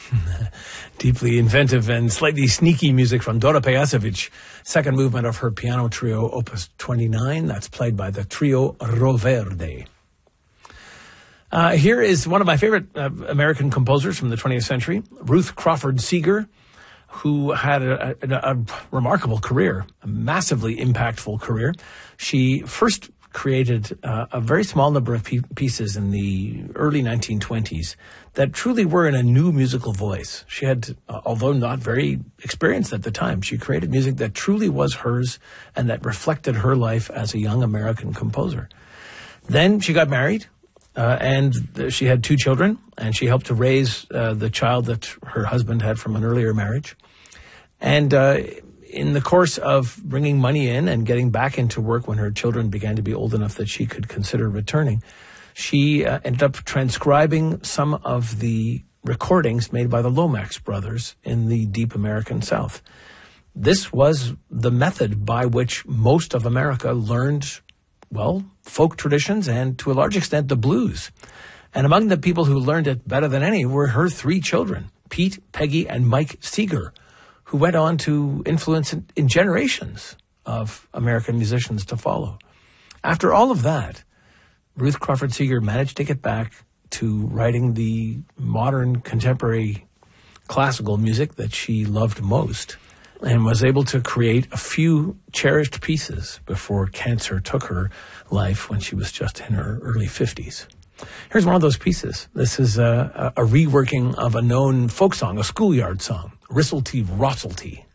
Deeply inventive and slightly sneaky music from Dora Pejacevic, second movement of her piano trio, Opus 29. That's played by the trio Roverde. Here is one of my favorite American composers from the 20th century, Ruth Crawford Seeger, who had a remarkable career, a massively impactful career. She first created a very small number of pieces in the early 1920s that truly were in a new musical voice. She had, although not very experienced at the time, she created music that truly was hers and that reflected her life as a young American composer. Then she got married, and she had 2 children, and she helped to raise the child that her husband had from an earlier marriage. And in the course of bringing money in and getting back into work when her children began to be old enough that she could consider returning, she ended up transcribing some of the recordings made by the Lomax brothers in the deep American South. This was the method by which most of America learned, well, folk traditions and, to a large extent, the blues. And among the people who learned it better than any were her 3 children, Pete, Peggy, and Mike Seeger, who went on to influence in generations of American musicians to follow. After all of that, Ruth Crawford Seeger managed to get back to writing the modern, contemporary classical music that she loved most, and was able to create a few cherished pieces before cancer took her life when she was just in her early 50s. Here's one of those pieces. This is a reworking of a known folk song, a schoolyard song, Risselty Rosselty.